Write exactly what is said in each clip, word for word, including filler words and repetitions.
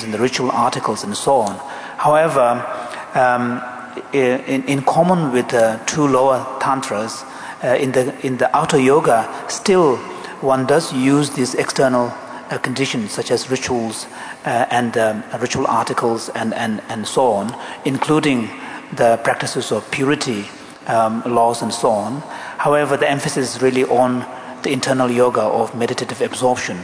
and the ritual articles and so on. However, um, in, in common with the two lower tantras, uh, in the in the outer yoga, still one does use these external uh, conditions such as rituals uh, and um, ritual articles and, and, and so on, including the practices of purity, um, laws and so on. However, the emphasis is really on the internal yoga of meditative absorption.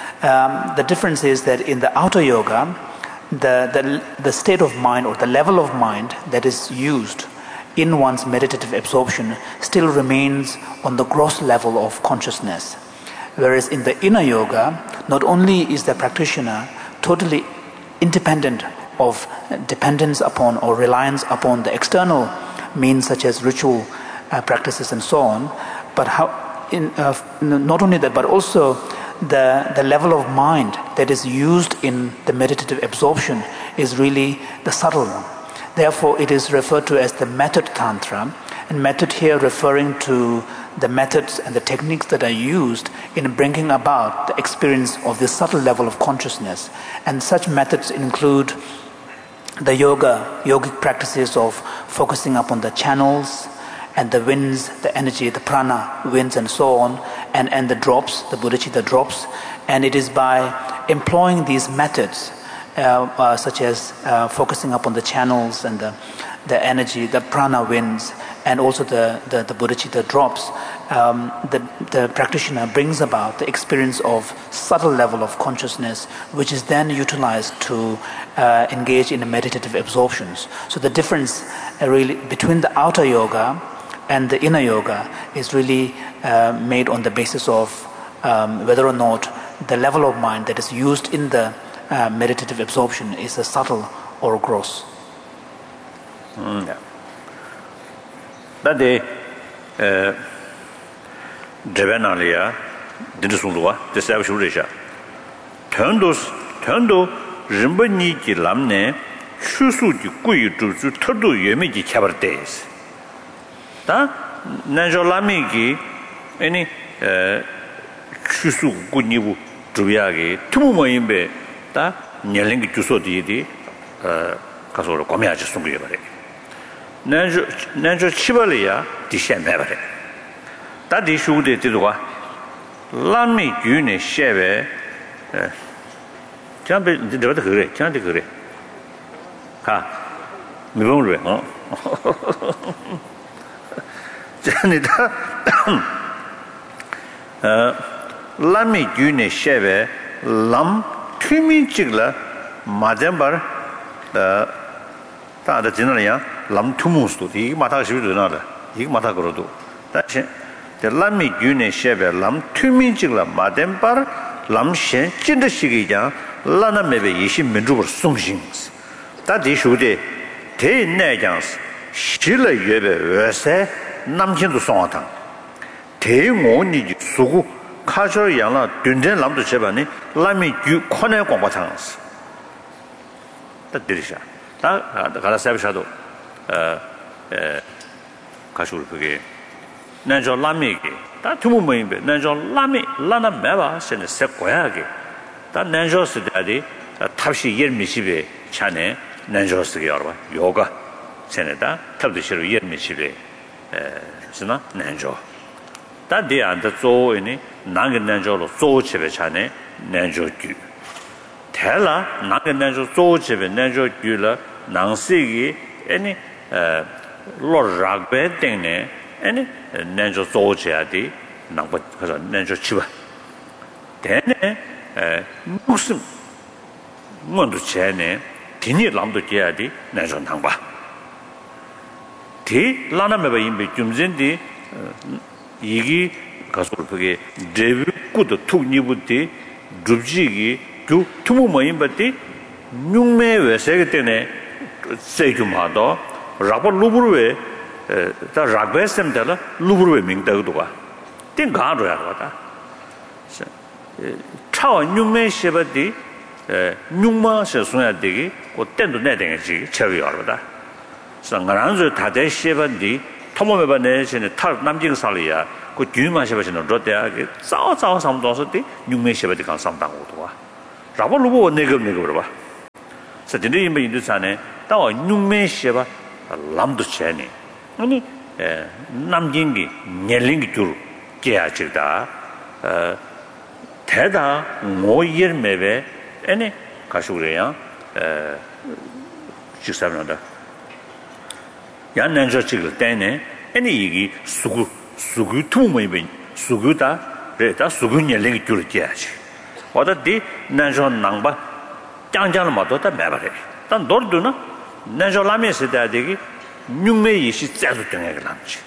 Um, the difference is that in the outer yoga, the, the, the state of mind or the level of mind that is used in one's meditative absorption still remains on the gross level of consciousness. Whereas in the inner yoga, not only is the practitioner totally independent of dependence upon or reliance upon the external means such as ritual uh, practices and so on, but how in, uh, not only that, but also the, the level of mind that is used in the meditative absorption is really the subtle one. Therefore, it is referred to as the method tantra, and method here referring to the methods and the techniques that are used in bringing about the experience of this subtle level of consciousness. And such methods include the yoga, yogic practices of focusing upon the channels and the winds, the energy, the prana, winds and so on, and, and the drops, the bodhicitta drops. And it is by employing these methods, uh, uh, such as uh, focusing upon the channels and the, the energy, the prana winds, and also the, the, the bodhicitta drops, um, the, the practitioner brings about the experience of subtle level of consciousness, which is then utilized to uh, engage in meditative absorptions. So the difference uh, really between the outer yoga and the inner yoga is really uh, made on the basis of um, whether or not the level of mind that is used in the uh, meditative absorption is a subtle or gross. Mm, yeah. Dade Drevenalia Dinsulua, the Savashurisha. Turndos, Turndo, Rimbani ki Lamne, Shusu di Gui to Turdu Yemiji Cabardays. Da Najolami ki any Shusu Gunibu Drubiagi, Tumumoimbe, da Nyaling Juso di Casoro Comiaja Sungri. Nanjo Nanjo Chibalia, the Shambare. That is who they did what? Lami Gune Sheve Chamber did the great, chanted great. Ha, Mivonre, huh? Janita Lami Gune Sheve Lam Timi Chigla Madambar the the general Lam Tumus to the Mata Shivinada, he Mata Grodo. That's it. The Lami Gune Shebe Lam Tumi Chigla Madempar Lam Shen Chindashigija Lana Mebe Yishim Mendruber Sungshings. That issue de Te Najans Shilla Yebe Verse Namkin to Sonatang. Te Moni Sugu Kajo Yana Dunden Lam to Chebani Lami Gu Kone Combatans. That Dirisha. That the Galasab Shadow. Kashur Pugay Nanjo Lamigi, that two moimbe, Nanjo Lami, Lana Meva, send a sequoiagi. That Nanjo Sidadi, a Tashi Yermishibe, Chane, Nanjo Sigiorba, Yoga, Senator, Tabdishu Yermishibe, Sina, Nanjo. That day and the Zo in Nangan Nanjo, Zo Chebe Chane, Nanjo Gu. Tella, Nangan Nanjo, Zo Chebe, Nanjo Gula, Nansigi, any. Lord Ragbe Dene, any Nanjo Zochiadi, Namba Nanjo Chiba. Then, Muslim Mundu Chene, Tini Lamdo Giadi, Nanjo Namba. T. Lana Meba Imbe Jumzindi, Igi, Kasurpagi, David Good two Nibuti, Drubjigi, two Tumuimbati, Nume Vesetene, Sejumado. Rubber Luburwe, the Ragbe Semtella, Luburwe Ming Dagua. Think Gardra. Chow Nume Shebati, Numa Sasuna Digi, or ten to netting a cherry order. Sangaranzo Tade Shebandi, Tomobane and the Tarp Namjing Salia, could Yuma Shebation or Drotia, Sao Sao some dosity, Nume Shebati can some down. Rubber Lubu, Nigger Nigger. 사진이 뭐 인도산에 또 뉴메시바 람도 체니 아니 남긴 게 녀링이 줄 깨야지다 어 대다 모이르메베 아니 가시그래야 에 주사면다 야난저 찍을 때네 아니 이게 수구 수구 투모이베 수구다 그래다 수구 녀링이 줄 깨야지 어디 난저 낭바 짱짱을 맞았다 매버래 단 돌도나 난저 라면서 대되기 뉴메이시 짜도 되게 남지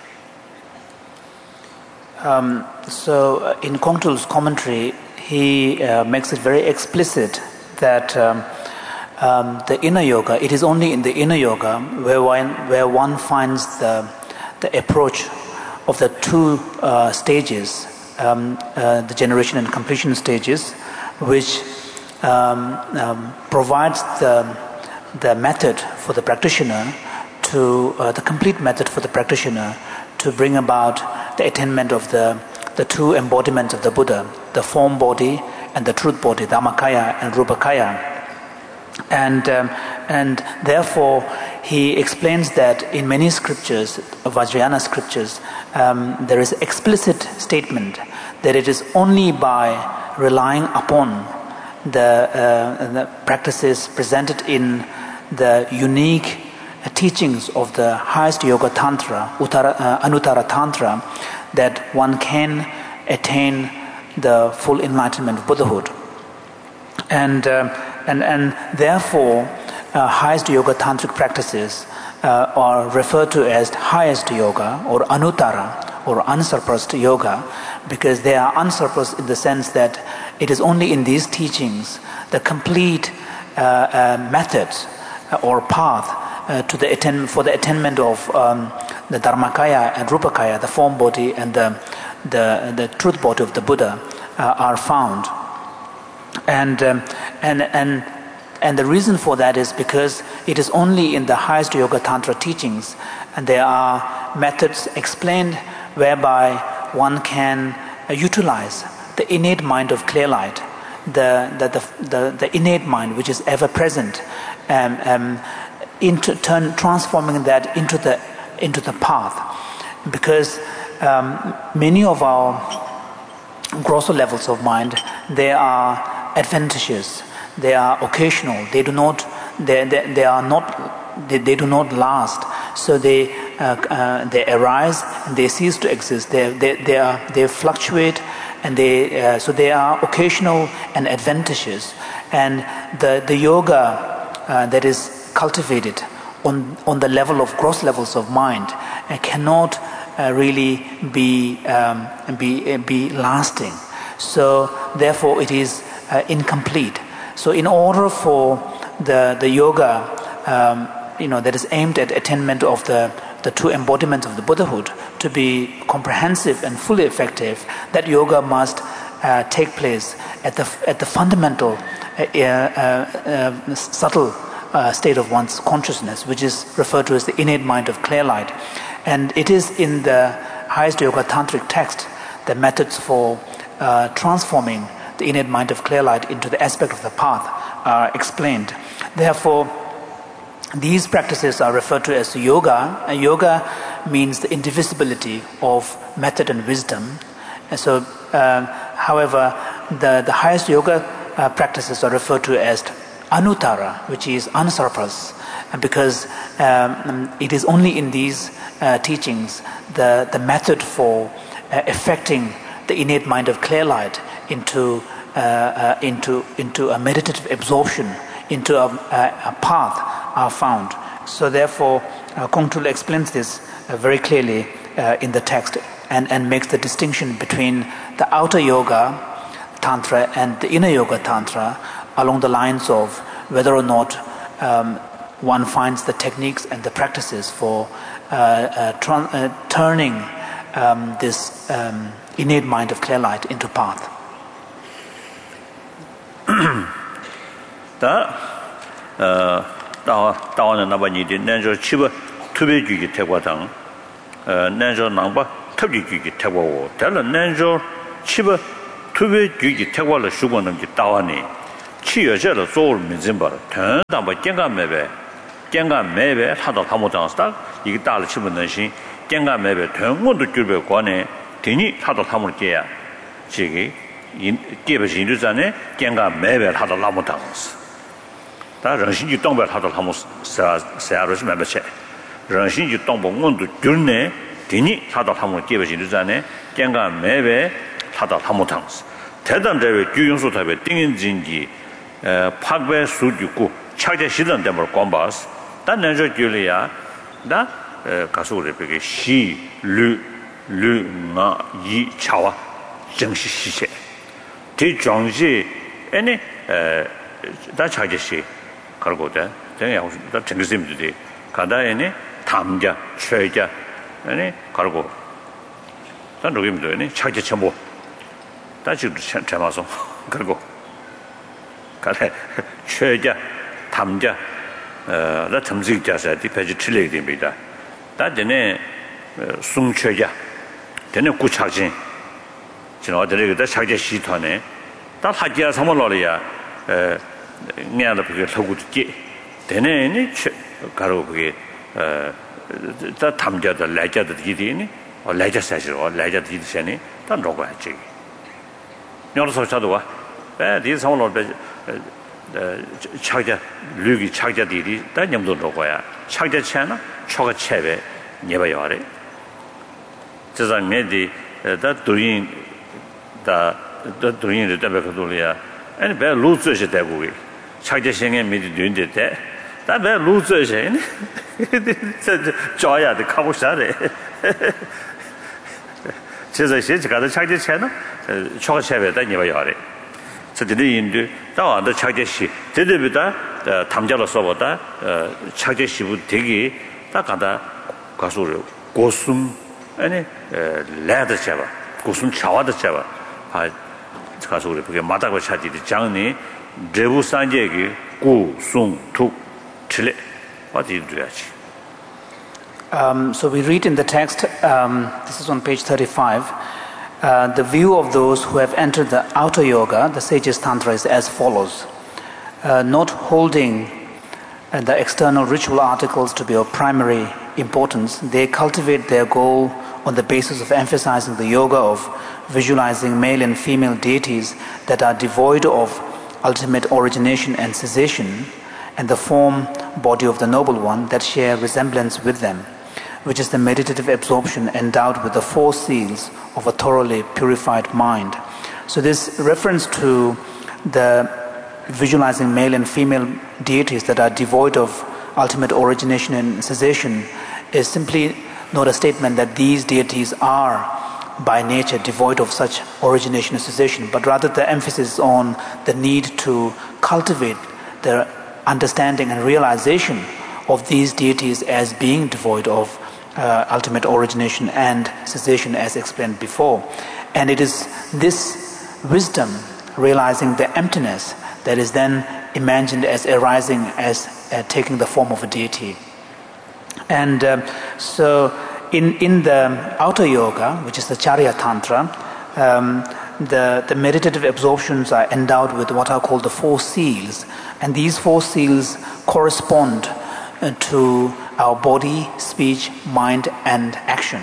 Um, so, uh, in Kongtrul's commentary, he uh, makes it very explicit that um, um, the inner yoga, it is only in the inner yoga where one, where one finds the, the approach of the two uh, stages, um, uh, the generation and completion stages, which um, um, provides the, the method for the practitioner to, uh, the complete method for the practitioner to bring about the attainment of the, the two embodiments of the Buddha, the form body and the truth body, Dhammakaya and Rupakaya. And, um, and therefore, he explains that in many scriptures, Vajrayana scriptures, um, there is explicit statement that it is only by relying upon the, uh, the practices presented in the unique teachings of the highest yoga tantra, Uttara, uh, Anuttara Tantra, that one can attain the full enlightenment of Buddhahood. And, uh, and, and therefore, uh, highest yoga tantric practices uh, are referred to as highest yoga or Anuttara or unsurpassed yoga, because they are unsurpassed in the sense that it is only in these teachings the complete uh, uh, methods or path Uh, to the attain, for the attainment of um, the Dharmakaya and Rupakaya, the form body and the the, the truth body of the Buddha uh, are found, and um, and and and the reason for that is because it is only in the highest yoga tantra teachings, and there are methods explained whereby one can uh, utilize the innate mind of clear light, the the the the, the innate mind which is ever present. Um, um, into turn transforming that into the into the path, because um, many of our grosser levels of mind, they are adventitious, they are occasional, they do not they they, they are not they, they do not last, so they uh, uh, they arise and they cease to exist, they they they are they fluctuate, and they uh, so they are occasional and adventitious, and the the yoga uh, that is cultivated on on the level of gross levels of mind uh, cannot uh, really be um, be uh, be lasting. So therefore, it is uh, incomplete. So in order for the the yoga, um, you know, that is aimed at attainment of the the two embodiments of the Buddhahood to be comprehensive and fully effective, that yoga must uh, take place at the at the fundamental, uh, uh, uh, subtle. Uh, state of one's consciousness, which is referred to as the innate mind of clear light. And it is in the highest yoga tantric text the methods for uh, transforming the innate mind of clear light into the aspect of the path are explained. Therefore, these practices are referred to as yoga. And yoga means the indivisibility of method and wisdom. And so, uh, however, the, the highest yoga uh, practices are referred to as Anuttara, which is unsurpassed, because um, it is only in these uh, teachings the, the method for uh, effecting the innate mind of clear light into uh, uh, into into a meditative absorption, into a, a, a path are found. So therefore, uh, Kongtrul explains this uh, very clearly uh, in the text, and, and makes the distinction between the outer yoga tantra and the inner yoga tantra, along the lines of whether or not um, one finds the techniques and the practices for uh, uh, tra- uh, turning um, this um, innate mind of clear light into path. Da, da, da, na ba ni de, nan zhe qi ba tu bei ju ge te gua dang, nan zhe nang ba tu ji ju ge te gua wo, da le nan zhe qi ba tu bei ju ge te gua le shu guan de da wa ni. 치여져도 조울 민진바 전담바 갱가매베 갱가매베 하다 하모장스다 이게 달을 치면은 갱가매베 전문도 줄베 관에 되니 하다 하모를 깨야 지기 인 깨버시 인도자네 갱가매베 하다 하모장스 다 정신이 동배 하다 하모스 사사로스 매베체 정신이 동봉문도 줄네 되니 하다 하모를 깨버시 인도자네 갱가매베 하다 하모장스 대단대회 규용소탑에 띵인진기 파괴 수주고 차제 시던 때문에 관바스 단내저 줄이야 다 가수를 베게 시르르나이 차와 정시 시세 대정시 아니 다 차제시 걸고다 제가 다 정심들이 가다에네 탐자 최자 아니 걸고 단 로김도네 차제 첨부 다시 참아서 그리고 가래 최자 탐자 어나 탐직자서 디페지 틀리게 됩니다. 다전에 숭최자 되네 구착진 지금 어디를 차제 시터네 다 하지야 삼월로야 에 냐도 그게 하고지 되네니 가로 그게 어다 탐자도 레자도 기디니 어 레자 사실어 레자 기디세니 다 로고 하지 여러서 저도와 에 디성로 배 차자 류기 차자들이 다 냠도 로고야 차자 채나 초가 채베 예봐요래 저장 메디 다 도인 다 도인의 대백도리야 아니 배 루즈시 되고 차자 생에 미디 된데 다배 루즈시 저 저야 돼 가보셔래 제가 시제 가서 차제 채나 초가 채베다 예봐요래 저들이 인도 다와도 차제시 제대로다 탐자로 써보다 차제시부 되기 딱 가다 가수를 고숨 아니 레드 잡아 고숨 차와도 잡아 아 가수를 그게 마다고 차지디 장니 제부산제기 고숨 툭 칠레 어디 돼야지. Um, so we read in the text, um, this is on page thirty-five, uh, the view of those who have entered the outer yoga, the sages tantra, is as follows. Uh, not holding uh, the external ritual articles to be of primary importance, they cultivate their goal on the basis of emphasizing the yoga of visualizing male and female deities that are devoid of ultimate origination and cessation, and the form body of the Noble One that share resemblance with them, which is the meditative absorption endowed with the four seals of a thoroughly purified mind. So this reference to the visualizing male and female deities that are devoid of ultimate origination and cessation is simply not a statement that these deities are by nature devoid of such origination and cessation, but rather the emphasis on the need to cultivate the understanding and realization of these deities as being devoid of uh, ultimate origination and cessation, as explained before. And it is this wisdom, realizing the emptiness, that is then imagined as arising, as uh, taking the form of a deity. And um, so in, in the outer yoga, which is the Charya Tantra, um, the, the meditative absorptions are endowed with what are called the four seals. And these four seals correspond uh, to our body, speech, mind, and action.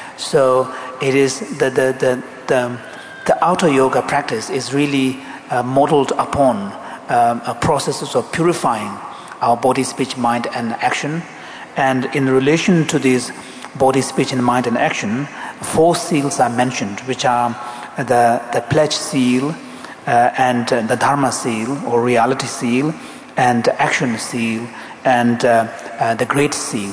So it is the, the, the, the, the outer yoga practice is really uh, modeled upon um, a processes of purifying our body, speech, mind, and action. And in relation to these body, speech, and mind, and action, four seals are mentioned, which are the, the pledge seal, uh, and uh, the dharma seal, or reality seal, and the action seal, and uh, uh, the great seal.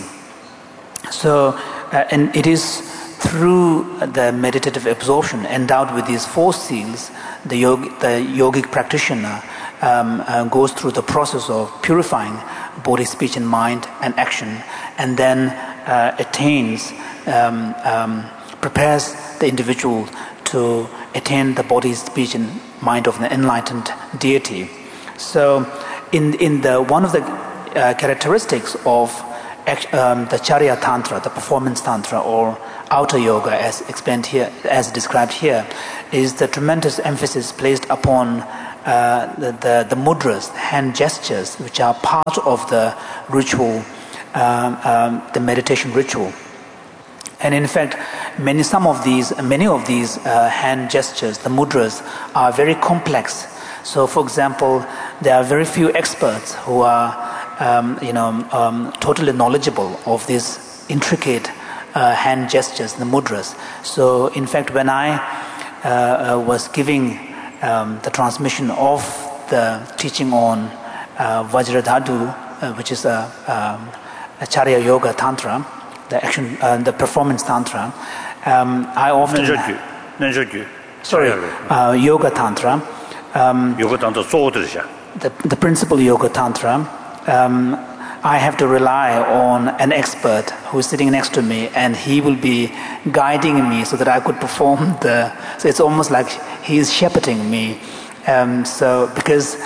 So, uh, and it is through the meditative absorption endowed with these four seals, the, yog- the yogic practitioner um, uh, goes through the process of purifying body, speech, and mind, and action, and then uh, attains, um, um, prepares the individual to attain the body, speech, and mind of the enlightened deity. So, in in the one of the uh, characteristics of um, the Charya Tantra, the performance tantra, or outer yoga, as explained here, as described here, is the tremendous emphasis placed upon uh, the, the, the mudras, hand gestures, which are part of the ritual, um, um, the meditation ritual. And in fact, many, some of these, many of these uh, hand gestures, the mudras, are very complex. So, for example, there are very few experts who are, um, you know, um, totally knowledgeable of these intricate uh, hand gestures, the mudras. So, in fact, when I uh, was giving um, the transmission of the teaching on uh, Vajradhatu, uh, which is a, um, a Charya Yoga Tantra, the action, uh, the performance tantra, um, I often sorry, uh, yoga tantra. Um, yoga tantra the, the principal yoga tantra. Um, I have to rely on an expert who is sitting next to me, and he will be guiding me so that I could perform the. So it's almost like he is shepherding me. Um, so because.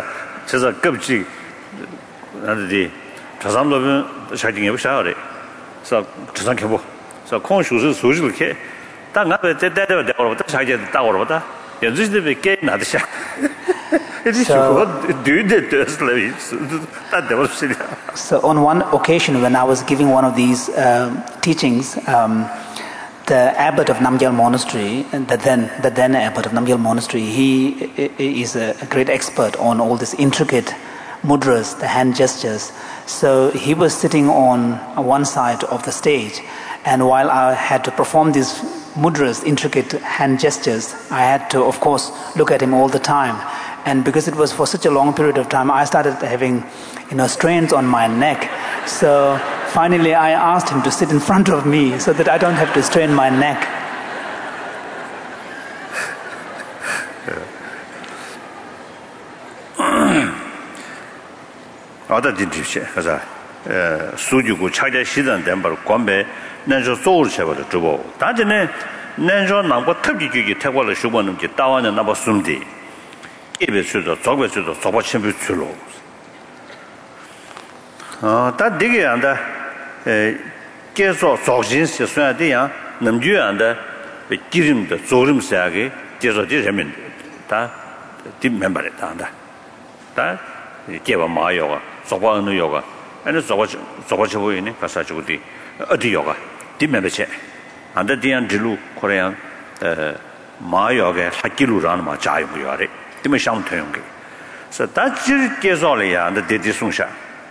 So, just like so, conscious social care. Tanga, the dead of the order, the tower of that. You just the gate, not the shack. It is what do the slaves that was silly. So, on one occasion, when I was giving one of these um, teachings, um, the abbot of Namgyal Monastery, the then, the then abbot of Namgyal Monastery, he is a great expert on all these intricate mudras, the hand gestures. So he was sitting on one side of the stage, and while I had to perform these mudras, intricate hand gestures, I had to, of course, look at him all the time. And because it was for such a long period of time, I started having, you know, strains on my neck. So finally, I asked him to sit in front of me so that I don't have to strain my neck. other didipshe kaza eh sujugu chaja sidan dembar gombe nanjo zoul cheba de zhubo dajene nanjo nangbo tabji jugi tegwala shubonim ji dawana naba sumdi ebe sudo zogbe sudo zobo chimbu chulo ah da dige anda eh 계속 조진 시선에 대한 남주한테 기름도 조림사게 계속 되면 다 뒷멤버에 다한다 다 개바 마요가 소바는 요가 아니 소바 소바 보이네 가사주디 어디 요가 뒷멤버체 안데 디안 들루 코리안 에 마요게 학기루라는 마 자유고요래 뒷멤 상태용게 그래서 다 계속이야 안데 대디송샤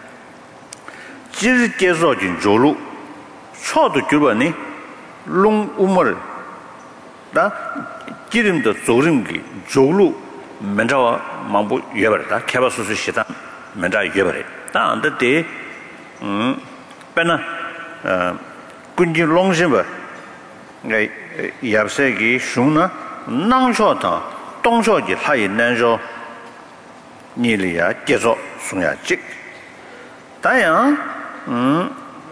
질 계속인 조루 초도 주변이 롱 우물 다 기름도 조림기 조루 맨자와 망부 예버다 개바수수 시다 맨자 예버래 다 안데 음 빼나 어 군지 롱심버 네 야브세기 슈나 낭쇼다 동쇼지 하이 난쇼 니리야 계속 송야직 다양 음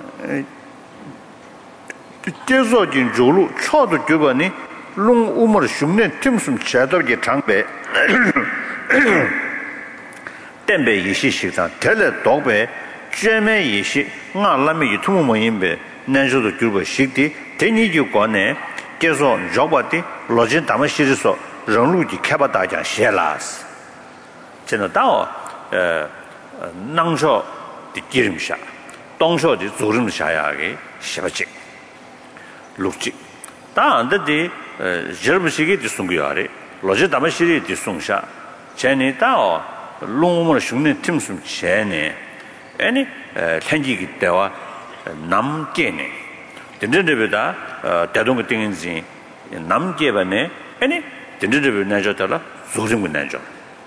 계속인 조루 초도 주변이 롱 우물 흉내 틈숨 제도게 장배 덴베 이시시다 텔레 도베 쩨메 이시 나라메 유투모인베 난조도 줄버 식디 데니주 관에 계속 저바디 로진 담시리소 런루지 캐바다장 셰라스 진짜다 어 낭쇼 디기름샤 동쇼디 조름샤야게 시바직 룩지 다 안데디 저르시게 디송기야레 로제 담시리 디송샤 제니다 롱모르 슝네 팀숨 제네 아니 텐지기 때와 남게네 덴데베다 대동의 띵인지 남게바네 아니 덴데베 나죠달라 조림군 나죠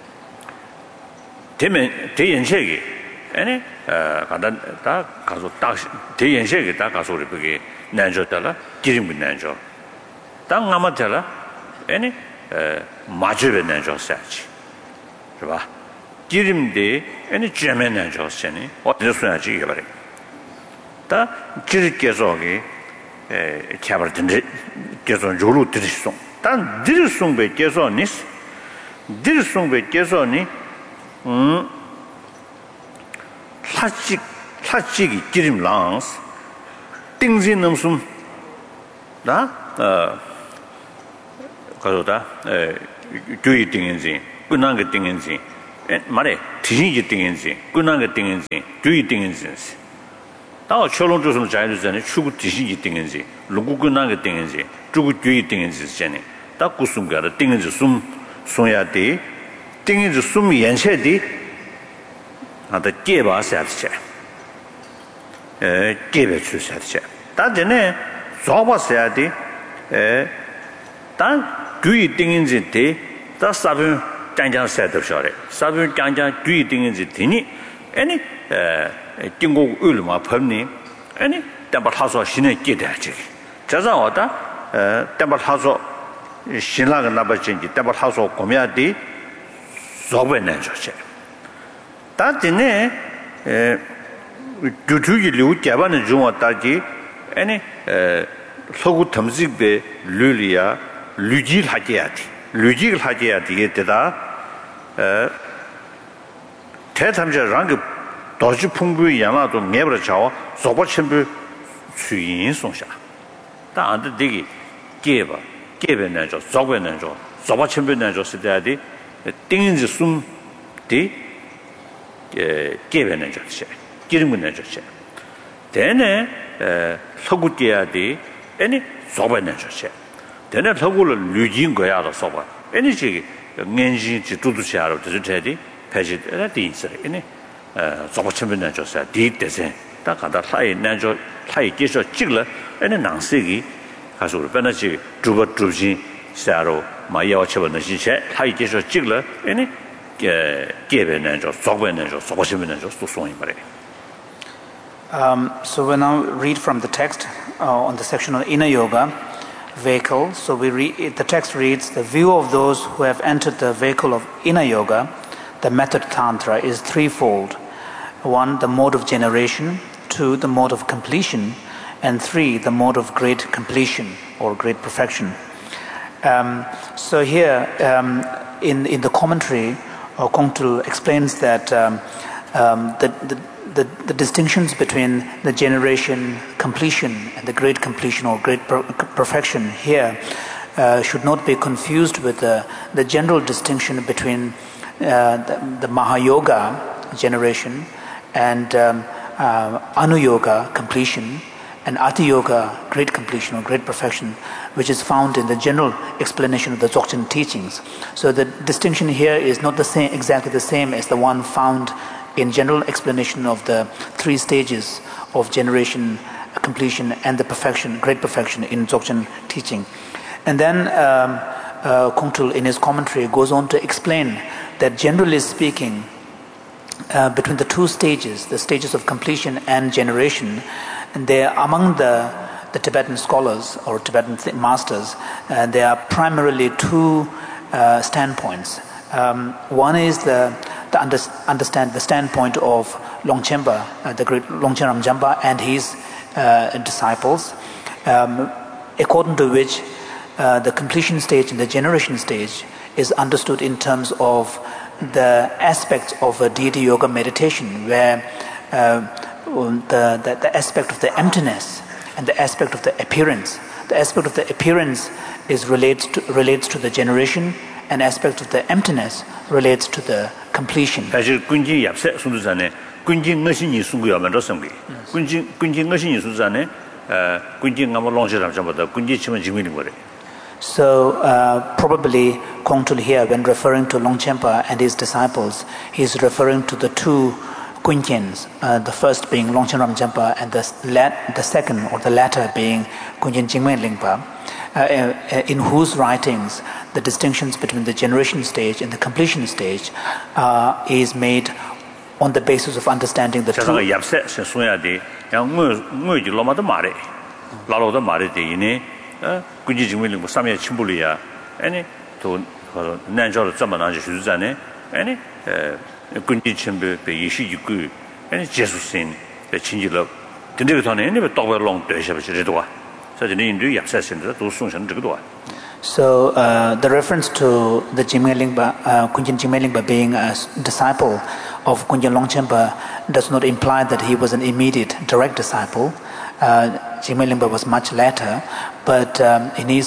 되면 대연색이 아니 간단 다 가서 딱 대연색이 다 가서 우리 그게 나죠달라 기름군 나죠 땅 아마텔라 아니 마주베 나죠 사치 봐 기름데 아니 젬에 나죠 세니 어디서 써야지 이게 말이야 다 기르께서기 에 캐버든데 계속 조루 드리송 단 드리송베 계속니스 드리송베 계속니 음 사직 사직이 기름 랑스 띵진 넘숨 다 어, 가로다 에 교이 띵인지 군나게 띵인지 말에 디신이 띵인지 군나게 띵인지 주의 띵인지 다 철론 조선 자유전에 추구 디신이 띵인지 루구 군나게 띵인지 주구 주의 띵인지 전에 다 구숨가를 띵인지 숨 손야 돼 띵인지 숨이 연체돼 아다 깨봐서 하지 에 깨배 주셔야지 다 전에 잡았어야 돼 에, 단 주의 띵인지 돼, 다 사분 장장 세트셔래. 사분 장장 주의 띵인지 되니, 아니 에,经过 얼마 법니, 아니 담바 하서 신의 깨대지. 자자 왔다, 에, 담바 하서 신랑은 나버진지 담바 하서 고미야 돼, 저번에 저체. 다 전에 에, 주주기 류 잡아는 좀 왔다지, 아니 에, 서구 탐식배 류리야 류질 하지야지 류질 하지야지 되다 에 대탐자랑 그 도시 풍부의 양아도 매버려 줘 소버침부 수인 송샤 다 안데 되게 깨봐 깨배는 줘 저배는 줘 소버침부는 줘 쓰다디 띵인지 숨디 에 깨배는 줘시 기름은 줘시 되네 에 서구띠야디 아니 소바는 줘시 되네 서구를 류진 거야도 소바 아니 지 겐지 지도도시하러 저저디 패지라 디스 아니 어 소바침은 줘서 디데세 다 가다 사이 난저 사이 계속 찍了 아니 낭세기 가서 변하지 주버 주진 사로 마야와 쳐버는 시체 사이 계속 찍了 아니 게 게베는 줘 소바는 줘 소바침은 줘 소송이 말해 Um, so we now read from the text uh, on the section on inner yoga, vehicle. So we read, the text reads, the view of those who have entered the vehicle of inner yoga, the method tantra, is threefold. One, the mode of generation. Two, the mode of completion. And three, the mode of great completion or great perfection. Um, so here, um, in, in the commentary, uh, Kongtul explains that um, um, the, the The, the distinctions between the generation, completion, and the great completion or great per- perfection here uh, should not be confused with the, the general distinction between uh, the, the Mahayoga generation and um, uh, Anuyoga completion and Ati-yoga great completion or great perfection, which is found in the general explanation of the Dzogchen teachings. So the distinction here is not the same, exactly the same as the one found in general explanation of the three stages of generation, completion, and the perfection, great perfection in Dzogchen teaching. And then um, uh, Kongtul in his commentary goes on to explain that generally speaking, uh, between the two stages, the stages of completion and generation, and they are among the, the Tibetan scholars or Tibetan th- masters, uh, there are primarily two uh, standpoints. Um, one is the to under, understand the standpoint of Longchenpa, uh, the great Longchen Ramjamba and his uh, disciples, um, according to which uh, the completion stage and the generation stage is understood in terms of the aspects of a deity yoga meditation, where uh, the, the, the aspect of the emptiness and the aspect of the appearance. The aspect of the appearance is relates to, relates to the generation, and aspect of the emptiness relates to the completion. 사실 군지 yapse 순두산에 군지 ngashini sungu야 만들었음게 군지 군지 ngashini 순두산에 어 군지 nga모 롱시람 잡아다 군지 치면 지민이 거래. So uh, probably Kongtul here, when referring to Longchenpa and his disciples, he is referring to the two Kunjins, uh, the first being Longchen Ramjamba and the, lat- the second or the latter being Kunjin Jingmen Lingpa, uh, in whose writings the distinctions between the generation stage and the completion stage uh, is made on the basis of understanding the two. 군지 증명을 뭐 삼에 침불이야. 아니 또 난저를 점만하지 주자네. 아니 에 군지 침배 이십육 아니 제수신 친지럽 근데 전에 네 더블롱 되셔버지도 와. 저는 인류 약사신들 도 송신 저거도 와. So uh, the reference to the Jingmelingpa, uh, Kunjin Jingmelingpa being a disciple of Kunjin Longchenpa does not imply that he was an immediate direct disciple. Uh, Jingmelingpa was much later, but um, in his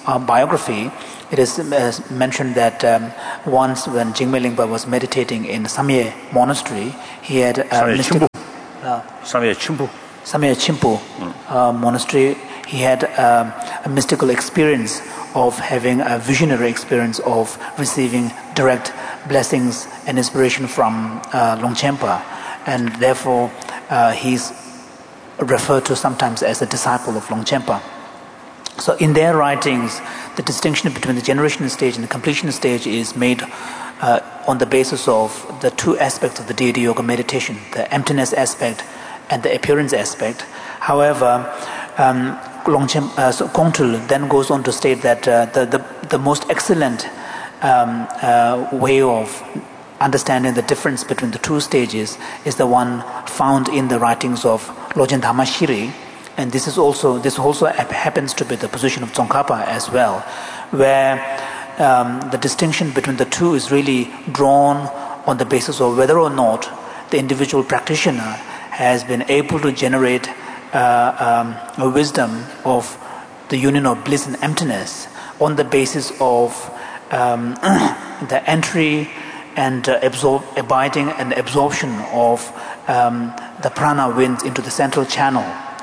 uh, biography, it is uh, mentioned that um, once when Jigme Lingpa was meditating in Samye Monastery, he had a mystical, uh, Samye Chimpu. Samye Chimpu uh, Monastery. He had um, a mystical experience of having a visionary experience of receiving direct blessings and inspiration from uh, Longchenpa, and therefore uh, he's referred to sometimes as a disciple of Longchenpa. So in their writings, the distinction between the generation stage and the completion stage is made uh, on the basis of the two aspects of the deity yoga meditation, the emptiness aspect and the appearance aspect. However, um, Longchen, uh, so Kongtrul then goes on to state that uh, the, the, the most excellent um, uh, way of understanding the difference between the two stages is the one found in the writings of Lojen Dhamma Shiri, and this is also this also happens to be the position of Tsongkhapa as well, where um, the distinction between the two is really drawn on the basis of whether or not the individual practitioner has been able to generate uh, um, a wisdom of the union of bliss and emptiness on the basis of um, the entry and uh, absorb, abiding and absorption of um, the prana winds into the central channel.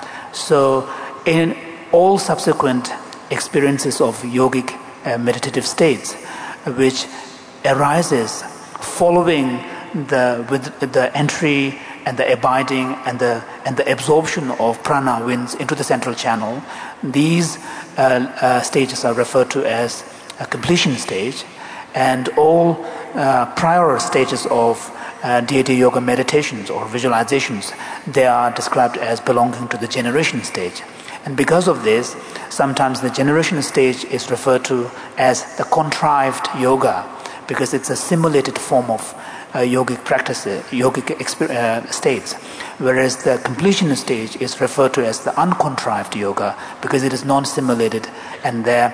So in all subsequent experiences of yogic uh, meditative states, which arises following the with the entry and the abiding and the and the absorption of prana winds into the central channel, these uh, uh, stages are referred to as a completion stage, and all uh, prior stages of uh, deity yoga meditations or visualizations, they are described as belonging to the generation stage. And because of this, sometimes the generation stage is referred to as the contrived yoga, because it's a simulated form of uh, yogic practices, yogic exper- uh, states, whereas the completion stage is referred to as the uncontrived yoga, because it is non-simulated, and there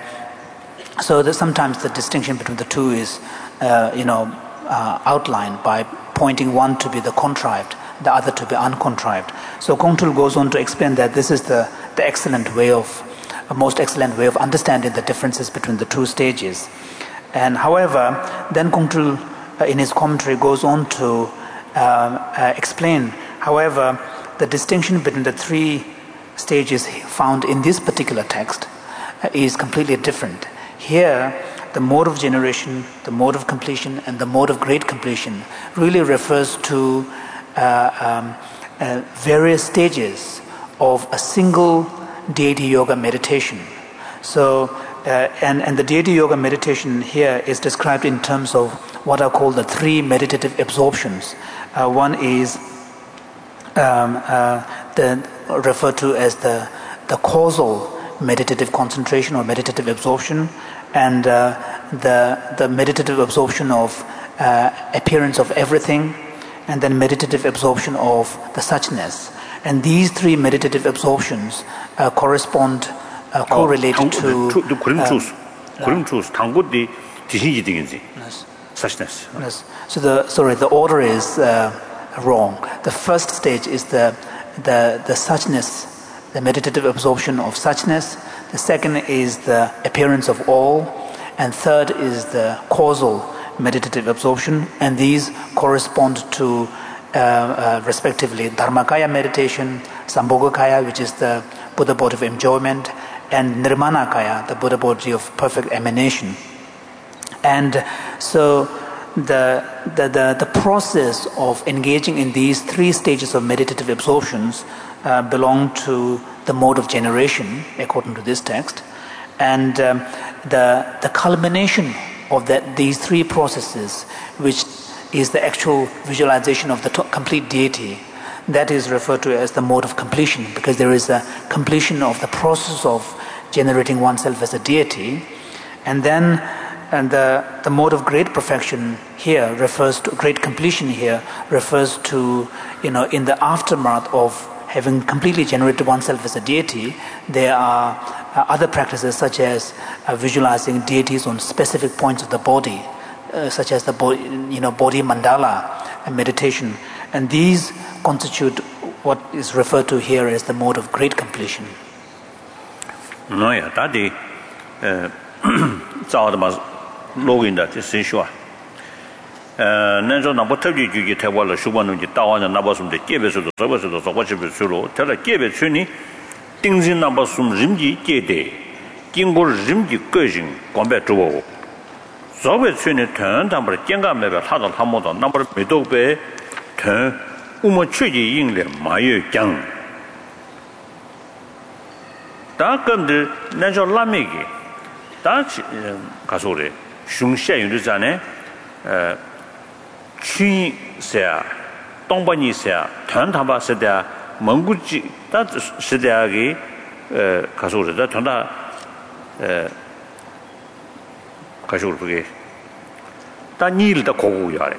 so that sometimes the distinction between the two is, uh, you know, uh, outlined by pointing one to be the contrived, the other to be uncontrived. So Kongtrul goes on to explain that this is the, the excellent way of, a most excellent way of understanding the differences between the two stages. And however, then Kongtrul uh, in his commentary goes on to uh, uh, explain, however, the distinction between the three stages found in this particular text uh, is completely different. Here, the mode of generation, the mode of completion, and the mode of great completion really refers to uh, um, uh, various stages of a single deity yoga meditation. So, uh, and, and the deity yoga meditation here is described in terms of what are called the three meditative absorptions. Uh, one is um, uh, the, referred to as the, the causal meditative concentration or meditative absorption, and uh, the the meditative absorption of uh, appearance of everything, and then meditative absorption of the suchness. And these three meditative absorptions uh, correspond, uh, correlated to the suchness. Yes. So the sorry, the order is uh, wrong. The first stage is the the the suchness, the meditative absorption of suchness. The second is the appearance of all, and third is the causal meditative absorption, and these correspond to uh, uh, respectively Dharmakaya meditation, Sambhogakaya, which is the Buddha body of enjoyment, and Nirmanakaya, the Buddha body of perfect emanation. And so the, the, the, the process of engaging in these three stages of meditative absorptions uh, belong to the mode of generation, according to this text, and um, the the culmination of that these three processes, which is the actual visualization of the to- complete deity, that is referred to as the mode of completion, because there is a completion of the process of generating oneself as a deity. And then and the the mode of great perfection here refers to great completion here refers to, you know, in the aftermath of having completely generated oneself as a deity, there are uh, other practices such as uh, visualizing deities on specific points of the body, uh, such as the body, you know, body mandala and meditation, and these constitute what is referred to here as the mode of great completion. No, yeah, that the 造的嘛录音的这新说呃那种那不特别具体台湾了书本东西到完那不什么的界别是的这个是的这个是不是了他的界别村里定金那不什么人机界的经过人机个人关闭之后这个村里团他们的健康没办法他到他们的那不是没都被团我们确实应了马有讲다 근데 내가 라미기 다 가서래 슝샤유르잖아요 어 취세 동반이세团타바세다 몽구지 다 시대하기 어 가서래 다 어 가서래 그게 다 일도 고고야래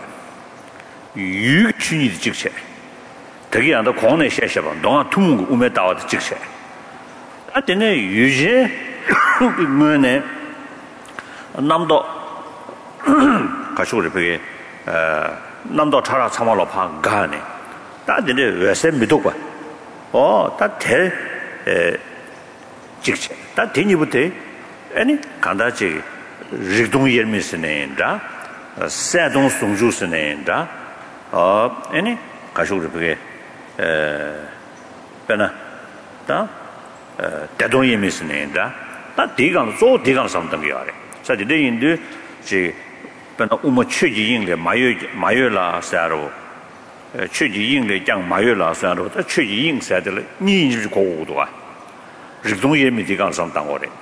유취니 직체 되게 안다 공내 셔셔봐 동안 투문 우메 다와도 직체 아때네 유제 뭐네 남도 가시고를 그게 어 남도 차라 참아로 파 가네 다들 왜세 믿어봐 어다대 에 직체 다 되니부터 아니 간다지 리동 예미스네다 세동 송주스네다 어 아니 가시고를 그게 에 배나 다 대동이 미스네다 다 대강 조 대강 상담이야래 사실 내인도 지本来我们确实应该马月马月啦啥咯确实应该讲马月啦啥咯他确实应该的了你就是过我的啊日东也没地方上当我的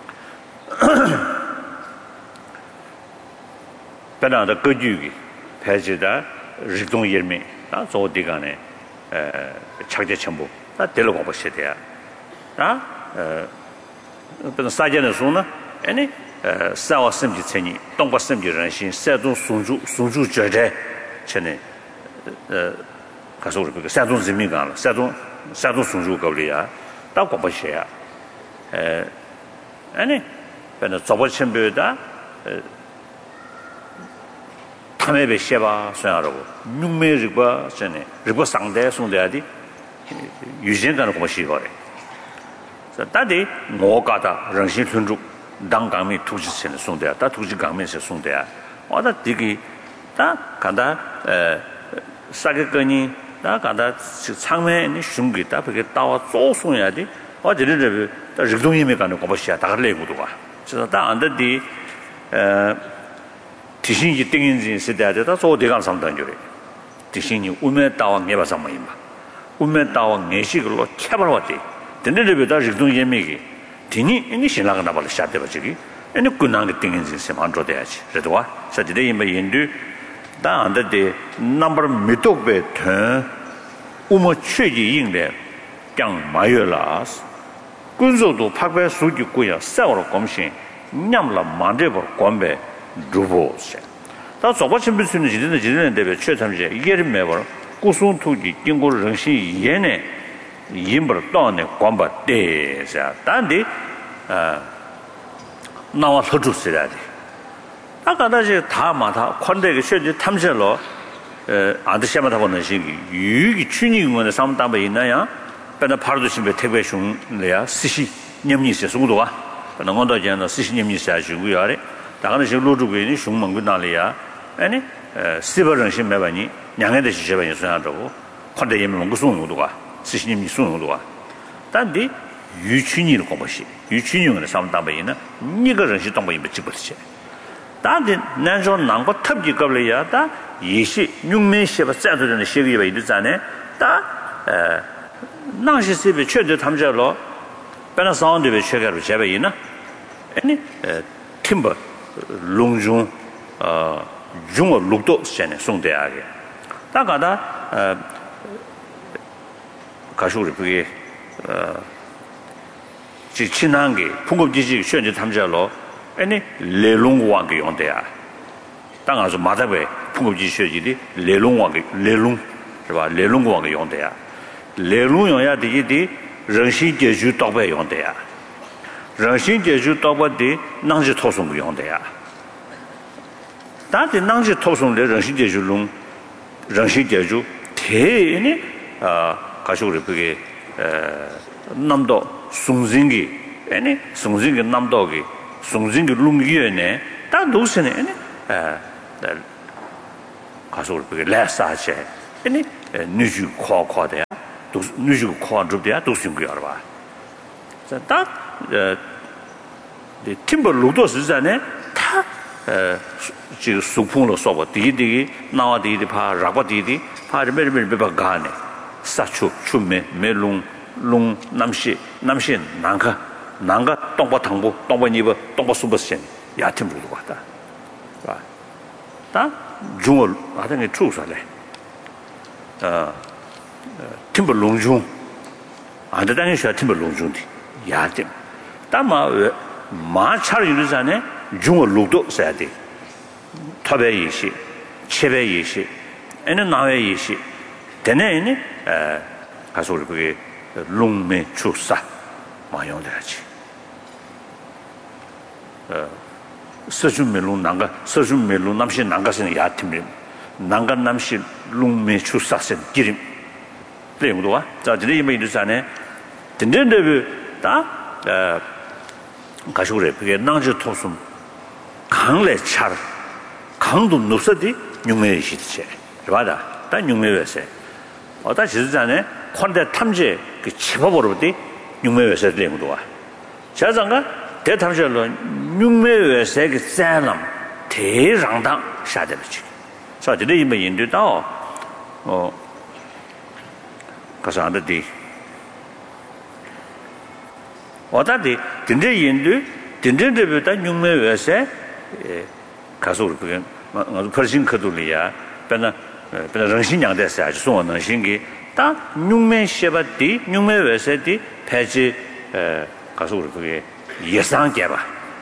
本来的格局拍摄的日东也没那做地方呢呃拆解全部那得了我不晓得啊아, 어, 그런 사전의 수는 아니, 어, 사와 심지 천이, 동바 심지人心, 세종 순주 순주 절대 전에 어, 가서 우리 그 세종人民港了, 세종 세종 순주 거리야. 다 고버셔야. 에, 아니, 근데 저번 첨부다 어, 탐에베 셔봐 소야라고. 육매르바 전에 르바 상대 송대야디 유진간을 고버시거래. 다들 뭐가다 정신 순주 당강미 투지선에 송대야 다 투지 강면에서 송대야 와다 되게 다 간다 에 사게거니 다 간다 상면에 숨기다 그게 따와 쪼송해야지 어디를 다 르동임에 가는 거 보시야 다 그래고도가 그래서 다 안데디 에 디신이 땡인지 세대야 다 소대강 상당요래 디신이 우메 따와 내봐서 뭐 임마 우메 따와 내식으로 쳐버렸지 근데르베다 직동 예미기 디니 이니 신랑을 나발 샤데 버지기 에니 군나게 띵인지 세만조 돼야지 그래도와 사지데 임바 인도 다 안데데 넘버 미톡베 터 우모 최지 인데 강 마열라스 군소도 파괴 수기 고야 세월로 검신 냠라 만데버 권배 루보세 다 저버친 비스는 지는 지는 데베 최참제 이게를 매버 구순 투기 띵고를 정신 예네 임벌 또네 관바 대자 단디 아 나와 서주스라디 아까다지 다 마다 관대게 현재 탐절로 에 아드시마다 보는 시기 유기 춘이군의 삼담에 있나야 배나 바로도 심배 태배숑 내야 시시 냠니세 송도가 너건도 전에 시시 냠니세 하시고요 아래 다가는 시 로주고니 숑멍고 나리야 아니 시버런 심매바니 냥에다 시셔바니 소야라고 관대 예면 거 송도가 스시님이 수능도가 단디 유춘이를 고보시 유춘이는 삼담배이나 니가 정신 동배이 붙이버지 단디 난저 난고 탑지 겁려야다 예시 육면시바 짜도는 시기가 있잖아요 다 나시세베 최저 탐자로 배나 사운드베 최가로 제베이나 아니 팀버 롱중 어 중어 룩도 전에 송대하게 다가다 어 가시고를 그게 어 지친한 게 풍급지지 현재 탐자로 아니 레롱왕게 용대야 당아서 마다베 풍급지 셔지리 레롱왕게 레롱是吧 레롱왕게 용대야 레롱 용야 되지 정신 제주 떡배 용대야 정신 제주 떡배디 낭지 토송 용대야 다들 낭지 토송의 정신 제주롱 정신 제주 대니 아 가시고를 그게 에 남도 숭징기 아니 숭징기 남도기 송진의 룽이네 다 도스네 에 가서 그게 레사체 아니 누주 코코데 도 누주 코안줍데야 도스인거 알아 자딱 에 팀버 로도스잖아요 다 에, 지금 수풍으로 써봐. 디디 나와 디디 파 라바 디디 파르 메르메르 베바가네. 사추 추메 메룽 룽 남시 남시 난가 난가 동바 당부 동바 니버 동바 수버신 야팀 부르고 왔다. 봐. 다 중을 하던게 추사래. 어. 팀버 롱중. 안데 당에 쉬어 팀버 롱중디. 야팀. 다마 마차를 유르자네 중을 룩도 써야 돼. 탑에 이시, 칩에 이시, 애는 나에 이시. 되네니 에 가서 우리 그게 롱메 추사 마용돼야지. 어 서준멜롱 난가 서준멜롱 남시 난가서는 야팀이 난가 남시 롱메 추사선 기림. 그래도와 자 저기 이메일 전에 된된데 다에 가서 그래 그게 나저 토숨 강래 차 강도 높서디 육매의 시체 맞아 다 육매외세 어다 지르잖아요 콘데 탐지 그 치법으로디 육매외세 되는 거야 자장가 대탐절로 육매외세 그 사람 대랑당 사대지 자 저기 이메일 인도다 어 가서 안되디 어다디 진짜 인도 진짜들보다 육매외세 가서 우리 그게 아주 훨씬 크돌이야. 배나 배나 정신양대서 아주 소원은 신기 다 육매셔바디 육매외세디 폐지 에 가서 우리 그게 예상 개봐.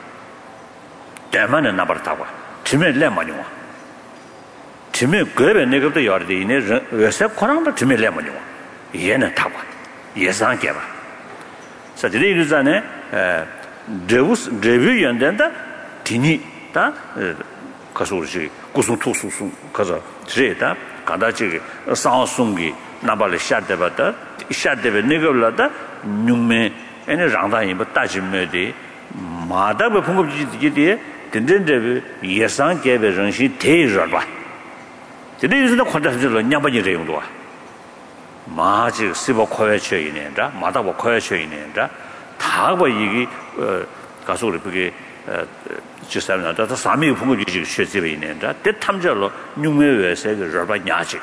대만은 나버다고. 지면 레만이 와. 지면 그에 내가부터 열대 이내 외세 코랑도 지면 레만이 와. 얘는 타고 예상 개봐. 사실이 이르잖아요. 에 레우스 레뷰 연된다 디니 다 가서 우리 고송 투수수 가서 제다 가다지 상송기 나발에 샤데바다 샤데베 네거라다 뉴메 에네 장다이 뭐 따지메디 마다베 풍급지디디 된된데 예상 개베 정신 대저봐 제대로 컨트롤 냐바지 레용도와 마지 시보 코에쳐 있는다 마다보 코에쳐 있는다 다고 이게 가서 우리 그게 지사는 다 삼이 풍고 주지 쉐집에 있는다 대탐절로 육매외세가 저바냐지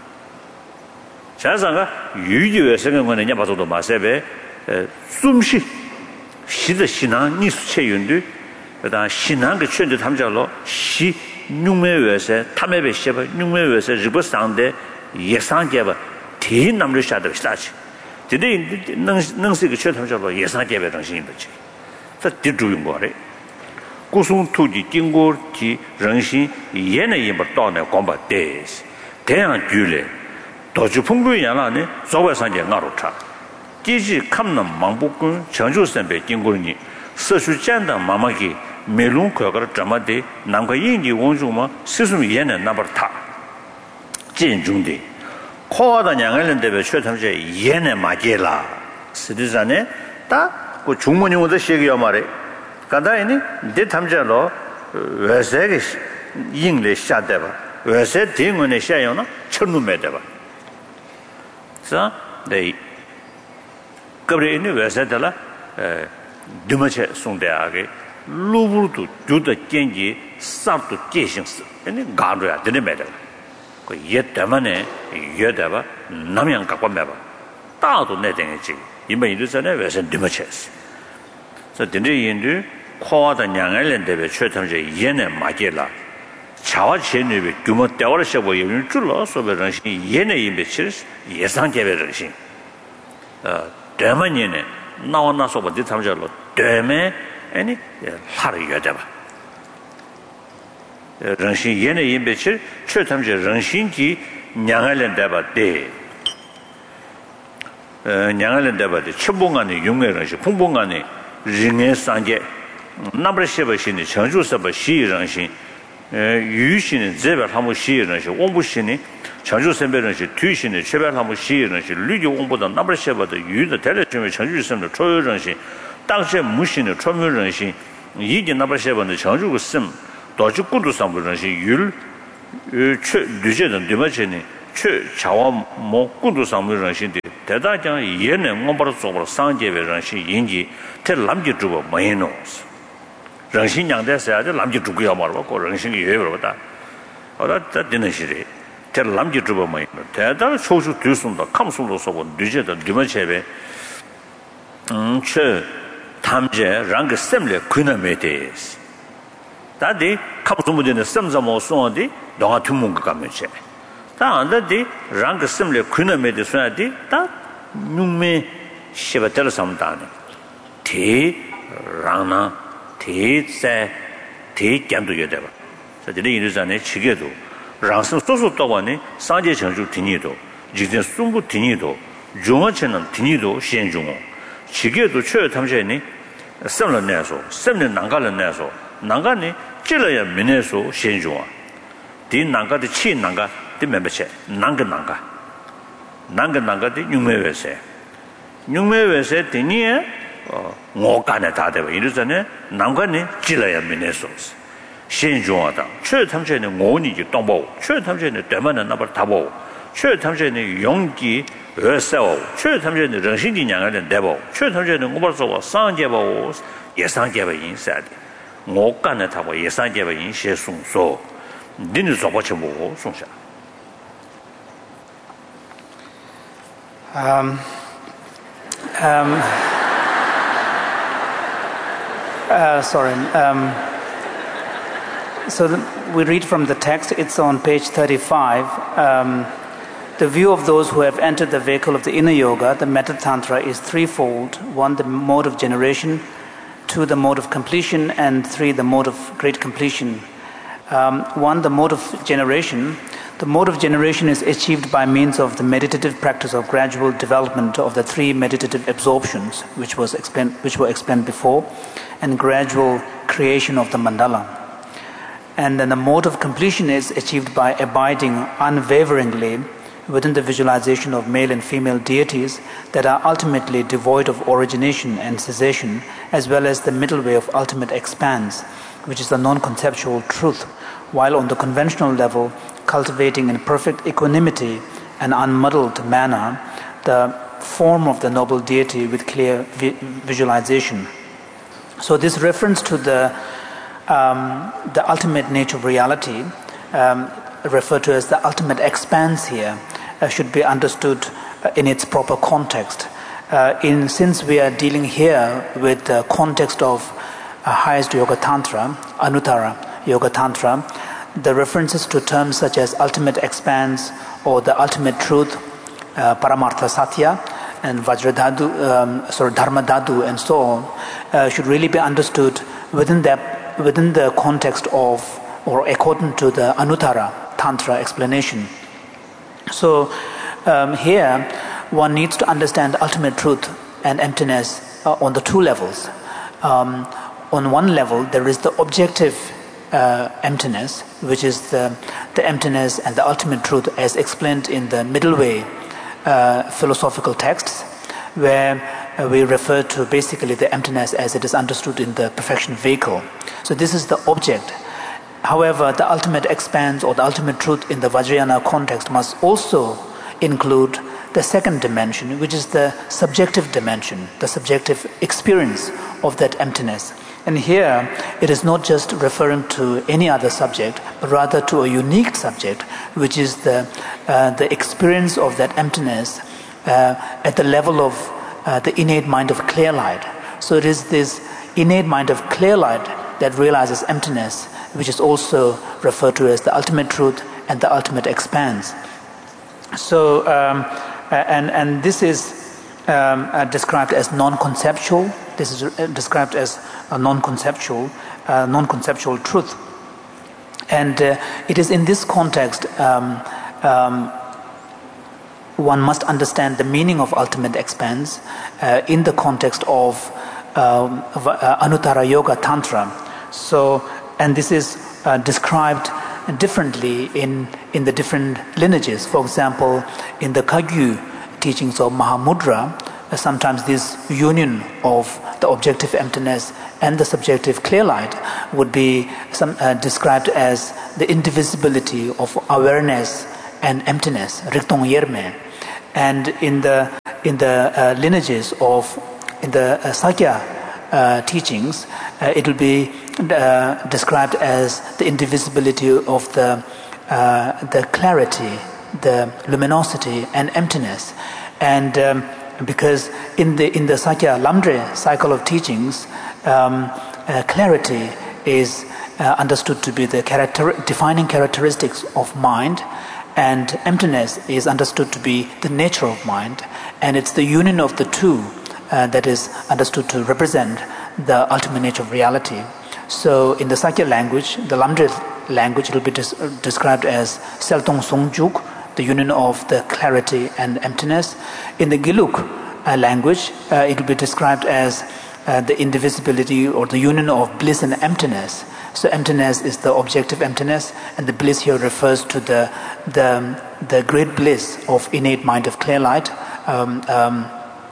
자상가 유지외세가 뭐냐 봐도 마세베 숨시 시의 신앙 니수체윤도 그다음 신앙 그圈도 탐절로 시 육매외세 탐매베 쉐바 육매외세 리버상데 예상계바 대남을 샤도 시다지 근데 능 능스가 최탐절로 예상계베 정신이 버지 자 뒤주인 거래 고송 투지经过지 정신 얘네 뭐 떠내 공부대 대양 규례 도주 풍부야라네 조회상계 나로차 지지 캄는 망복군 전주선배经过니 서수잔다 마마기 멜론 거가를 점마데 남과 인지 원주마 스스로 얘네 나버타 진중대 코와다 양을는데베 최탐제 얘네 마게라 스디자네 다그 중문용도 시기요 말에 간다이니 대탐제로 외세게 인례 샤데바 외세 대문에 샤요나 천루메데바 자 네 그래니 외세들라 에 드마체 송대하게 루부도 주도 겐지 싹도 계싱스 아니 가르야 되네메데 그 옛다만에 예다바 남양 갖고 매바 다도 내댕이지 이메 이르잖아요 외세 드마체스 자 근데 인도 코와다 냥알렌데베 최탐제 얘네 마게라 차와 제네베 규모 때워셔보 요즘 줄러 소베런시 얘네 임베치 예상 개베런시 어 대만이네 나와나서 버디 탐절로 대매 아니 하루 여자봐 런시 얘네 임베치 최탐제 런신지 냥알렌데바 데 어 냥알렌데바 데 첨봉안에 용매런시 풍봉안에 링의 상계 나브르시버신이 전주서버 시런신 유신은 제별 한번 시런신 온부신이 전주선배런신 뒤신이 제별 한번 시런신 류기 온보다 나브르시버도 유의 대례점의 전주선의 초유런신 당시에 무신의 초묘런신 이게 나바셰번의 전주고 심 도주 꾸도 상부런시 율 최 류제는 되마체니 최 자와 뭐 꾸도 상부런시데 대다장 예는 뭐바로 속으로 상제베런시 인지 테 남지 주고 뭐해노스 런신 양대서야 남지 주고야 말고 그 런신이 예버다 어다 되는 시리 테 남지 주고 뭐해노 대다 소수 뒤순다 감수로 속고 류제는 되마체베 음최 탐제 랑게 셈레 그나메데스 다디 카부무데네 셈자모 소어디 동아 툼문가 가면체 다 안다디 랑게 셈레 그나메데 소야디 다 뉴메 시바텔 삼다네 티 랑나 티세 티 täm도 여대바 저들이 이르자네 지게도 랑스 소소 또바네 상제 전주 디니도 지진 숨부 디니도 중어체는 디니도 시행중어 지게도 최 탐제니 셈을 내서 셈을 난가를 내서 난가니 찔러야 민에서 신중아 디 난가의 치 난가 디 멤버체 난가 난가 난가 난가디 육매외세 육매외세 디니에 어 뭐간에 다 되고 이러잖아요 난가니 찔러야 민에서 신중하다 최 탐제는 원이지 동보 최 탐제는 대만은 나버 다보 최 탐제는 용기 어서 최 탐제는 정신이 양하는 대보 최 탐제는 뭐버서 상제보 예상제보 인사디 뭐간에 다보 예상제보 인시 송소 니는 저버쳐 보고 송샤 um um uh, sorry um so the, we read from the text. It's on page thirty-five. um The view of those who have entered the vehicle of the inner yoga, the metta tantra, is threefold. One, the mode of generation. Two, the mode of completion. And three, the mode of great completion. Um, one, the mode of generation. The mode of generation is achieved by means of the meditative practice of gradual development of the three meditative absorptions, which was explained, which were explained before, and gradual creation of the mandala. And then the mode of completion is achieved by abiding unwaveringly within the visualization of male and female deities that are ultimately devoid of origination and cessation, as well as the middle way of ultimate expanse, which is the non-conceptual truth, while on the conventional level cultivating in perfect equanimity and unmuddled manner the form of the noble deity with clear vi- visualization. So this reference to the um, the ultimate nature of reality, um, referred to as the ultimate expanse here, uh, should be understood uh, in its proper context. Uh, in since we are dealing here with the context of uh, highest yoga tantra, Anuttara yoga tantra, the references to terms such as ultimate expanse or the ultimate truth, uh, Paramartha Satya, and Vajradhatu, um, sorry, Dharmadhatu, and so on, uh, should really be understood within that, within the context of, or according to the Anuttara Tantra explanation. So um, here, one needs to understand ultimate truth and emptiness uh, on the two levels. Um, on one level, there is the objective uh, emptiness, which is the, the emptiness and the ultimate truth as explained in the middle way uh, philosophical texts, where uh, we refer to basically the emptiness as it is understood in the perfection vehicle. So this is the object. However, the ultimate expanse or the ultimate truth in the Vajrayana context must also include the second dimension, which is the subjective dimension, the subjective experience of that emptiness. And here, it is not just referring to any other subject, but rather to a unique subject, which is the uh, the experience of that emptiness uh, at the level of uh, the innate mind of clear light. So it is this innate mind of clear light that realizes emptiness, which is also referred to as the ultimate truth and the ultimate expanse. So, um, and and this is um, uh, described as non-conceptual. This is uh, described as a non-conceptual, uh, non-conceptual truth. And uh, it is in this context um, um, one must understand the meaning of ultimate expanse uh, in the context of um, uh, Anuttara Yoga Tantra. So, and this is uh, described differently in, in the different lineages. For example, in the Kagyu teachings of Mahamudra, sometimes this union of the objective emptiness and the subjective clear light would be some, uh, described as the indivisibility of awareness and emptiness, riktong yerme. And in the in the uh, lineages of in the uh, Sakya uh, teachings, uh, it will be uh, described as the indivisibility of the uh, the clarity, the luminosity, and emptiness. And um, because in the in the Sakya Lamdre cycle of teachings, um, uh, clarity is uh, understood to be the character defining characteristics of mind, and emptiness is understood to be the nature of mind, and it's the union of the two uh, that is understood to represent the ultimate nature of reality. So in the Sakya language, the Lamdre language, it will be des- described as Seltong Songjuk, the union of the clarity and emptiness. In the Giluk uh, language, uh, it will be described as uh, the indivisibility or the union of bliss and emptiness. So emptiness is the objective emptiness, and the bliss here refers to the the, the great bliss of innate mind of clear light. Um, um,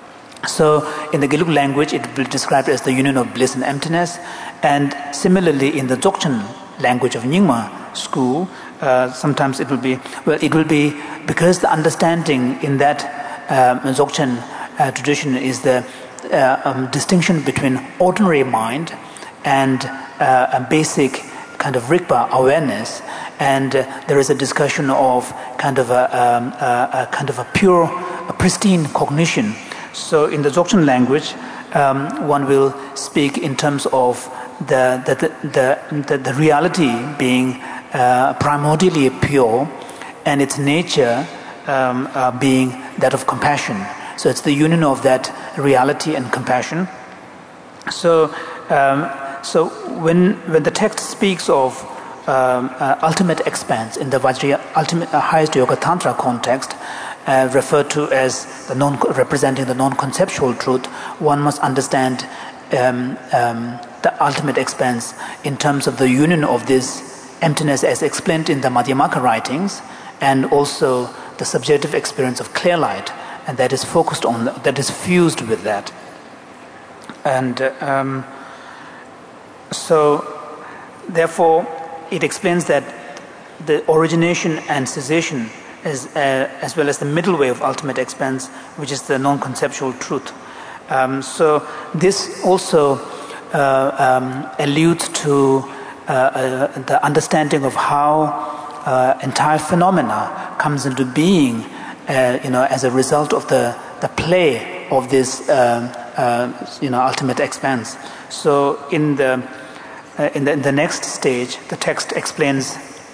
so in the Giluk language, it will be described as the union of bliss and emptiness. And similarly, in the Dzogchen language of Nyingma school, uh, sometimes it will be, well, it will be, because the understanding in that um, Dzogchen uh, tradition is the uh, um, distinction between ordinary mind and uh, a basic kind of Rigpa awareness, and uh, there is a discussion of kind of a, um, a, a kind of a pure, a pristine cognition. So in the Dzogchen language, um, one will speak in terms of the the the, the, the reality being uh, primordially pure, and its nature um, uh, being that of compassion. So it's the union of that reality and compassion. So. Um, So when when the text speaks of um, uh, ultimate expanse in the Vajra ultimate uh, highest yoga tantra context, uh, referred to as the non representing the non-conceptual truth, one must understand um, um, the ultimate expanse in terms of the union of this emptiness as explained in the Madhyamaka writings, and also the subjective experience of clear light, and that is focused on that is fused with that. And um, So, therefore, it explains that the origination and cessation, is, uh, as well as the middle way of ultimate expanse, which is the non-conceptual truth. Um, so, this also uh, um, alludes to uh, uh, the understanding of how uh, entire phenomena comes into being, uh, you know, as a result of the the play of this, um, uh, you know, ultimate expanse. So, in the Uh, in, the, in the next stage, the text explains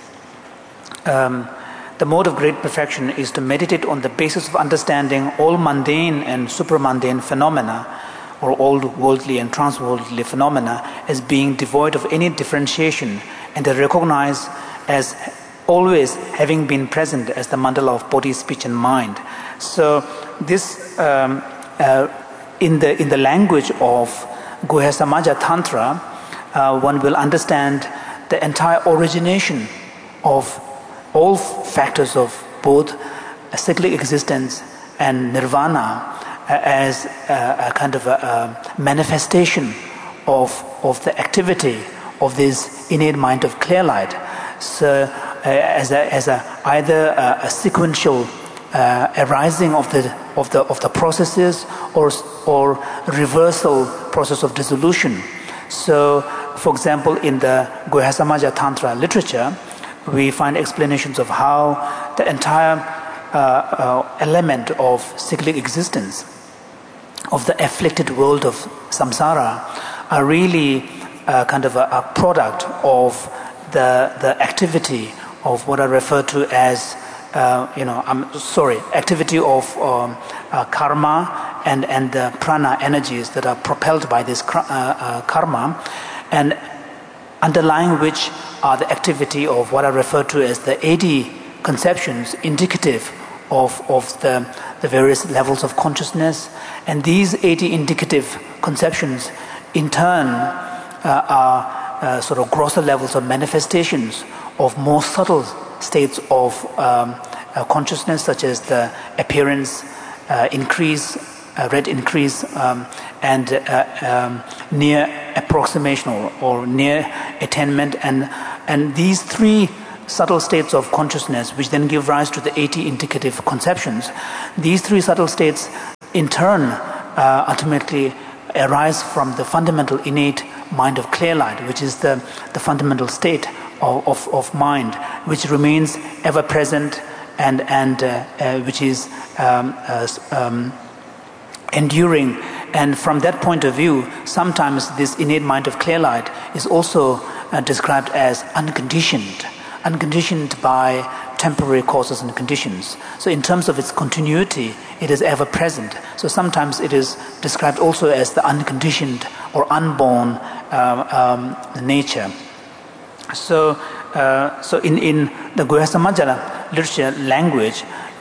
um, the mode of great perfection is to meditate on the basis of understanding all mundane and supramundane phenomena, or all worldly and transworldly phenomena, as being devoid of any differentiation, and to recognize as always having been present as the mandala of body, speech, and mind. So, this um, uh, in the in the language of Guhya Samaja Tantra. Uh, one will understand the entire origination of all factors of both cyclic existence and nirvana uh, as uh, a kind of a, a manifestation of of the activity of this innate mind of clear light. So, uh, as a as a either a, a sequential uh, arising of the of the of the processes, or or reversal process of dissolution. So, for example, in the Guhya Samaja Tantra literature, we find explanations of how the entire uh, uh, element of cyclic existence, of the afflicted world of samsara, are really uh, kind of a, a product of the the activity of what I refer to as, uh, you know, I'm sorry, activity of um, uh, karma and and the prana energies that are propelled by this uh, uh, karma. And underlying which are the activity of what I refer to as the eighty conceptions indicative of, of the, the various levels of consciousness. And these eighty indicative conceptions in turn uh, are uh, sort of grosser levels of manifestations of more subtle states of um, uh, consciousness, such as the appearance, uh, increase uh, red increase, um, and uh, um, near approximation or, or near attainment, and and these three subtle states of consciousness, which then give rise to the eighty indicative conceptions. These three subtle states, in turn, uh, ultimately arise from the fundamental innate mind of clear light, which is the, the fundamental state of, of, of mind, which remains ever present and and uh, uh, which is um, uh, um, enduring. And from that point of view, sometimes this innate mind of clear light is also uh, described as unconditioned, unconditioned by temporary causes and conditions. So in terms of its continuity, it is ever present. So sometimes it is described also as the unconditioned or unborn um, um, nature. So, uh, so in, in the Guhyasamajjhana literature language,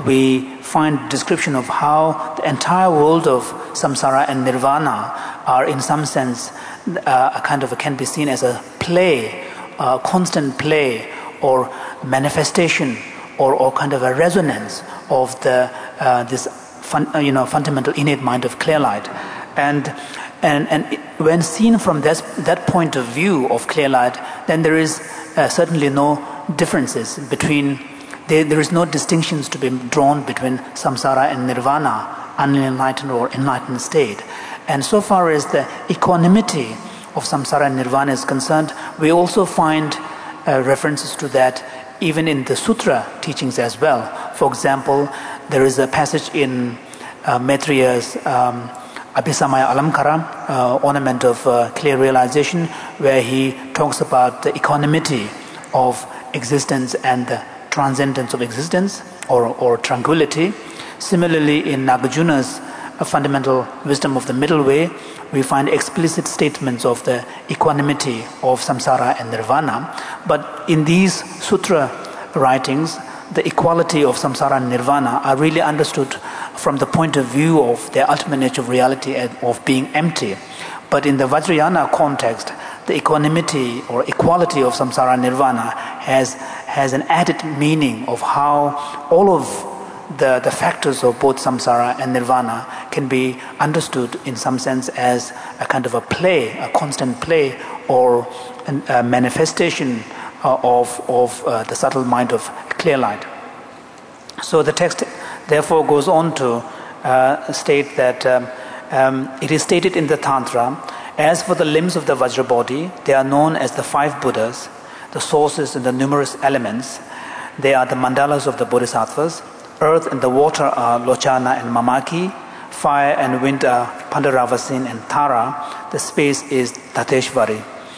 we find description of how the entire world of samsara and nirvana are, in some sense, uh, a kind of a, can be seen as a play, a constant play, or manifestation, or, or kind of a resonance of the uh, this fun, uh, you know fundamental innate mind of clear light, and and and it, when seen from this that point of view of clear light, then there is uh, certainly no differences between. There, there is no distinctions to be drawn between samsara and nirvana, unenlightened or enlightened state. And so far as the equanimity of samsara and nirvana is concerned, we also find uh, references to that even in the sutra teachings as well. For example, there is a passage in uh, Maitreya's um, Abhisamaya Alamkara, uh, ornament of uh, clear realization, where he talks about the equanimity of existence and the transcendence of existence, or, or tranquility. Similarly, in Nagarjuna's uh, fundamental wisdom of the middle way, we find explicit statements of the equanimity of samsara and nirvana. But in these sutra writings, the equality of samsara and nirvana are really understood from the point of view of their ultimate nature of reality and of being empty. But in the Vajrayana context, the equanimity or equality of samsara and nirvana has has an added meaning of how all of the, the factors of both samsara and nirvana can be understood in some sense as a kind of a play, a constant play, or a manifestation uh, of, of uh, the subtle mind of clear light. So the text therefore goes on to uh, state that um, um, it is stated in the Tantra, as for the limbs of the Vajra body, they are known as the five Buddhas, the sources and the numerous elements. They are the mandalas of the Bodhisattvas. Earth and the water are Lochana and Mamaki. Fire and wind are Pandaravasin and Tara. The space is Tateshvari.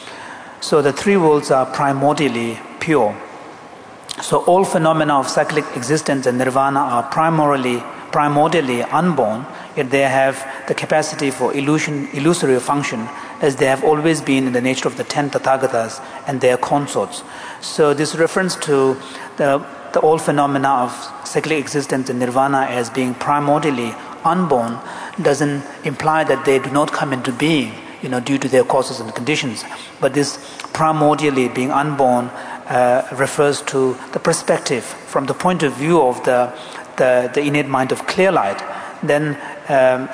So the three worlds are primordially pure. So all phenomena of cyclic existence and nirvana are primarily, primordially unborn, yet they have the capacity for illusion, illusory function, as they have always been in the nature of the ten Tathagatas and their consorts. So this reference to the, the all phenomena of cyclic existence and nirvana as being primordially unborn doesn't imply that they do not come into being, you know, due to their causes and conditions. But this primordially being unborn uh, refers to the perspective from the point of view of the the, the innate mind of clear light. Then, um,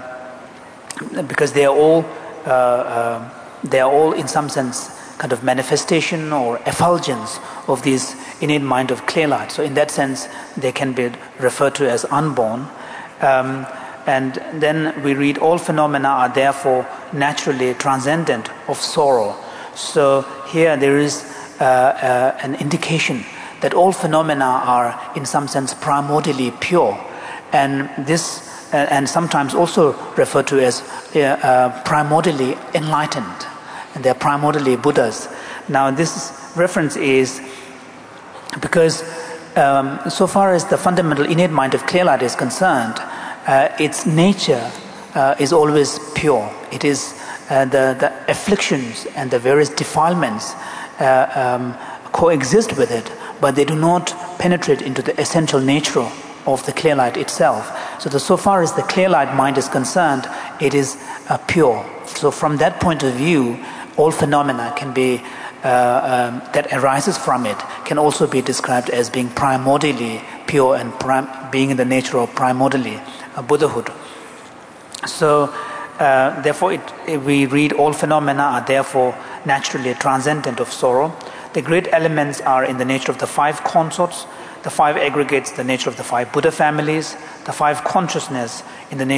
um, because they are all uh, uh, they are all in some sense kind of manifestation or effulgence of this innate mind of clear light. So in that sense, they can be referred to as unborn. Um, and then we read, all phenomena are therefore naturally transcendent of sorrow. So here there is uh, uh, an indication that all phenomena are in some sense primordially pure, and this uh, and sometimes also referred to as uh, uh, primordially enlightened, and they are primordially Buddhas. Now this reference is because um, so far as the fundamental innate mind of clear light is concerned, uh, its nature uh, is always pure. It is uh, the, the afflictions and the various defilements uh, um, coexist with it, but they do not penetrate into the essential nature of the clear light itself. So that so far as the clear light mind is concerned, it is uh, pure. So from that point of view, all phenomena can be uh, um, that arises from it can also be described as being primordially pure and prim- being in the nature of primordially uh, Buddhahood. So, uh, therefore, it, it, we read all phenomena are therefore naturally transcendent of sorrow. The great elements are in the nature of the five consorts, the five aggregates, the nature of the five Buddha families, the five consciousness in the nature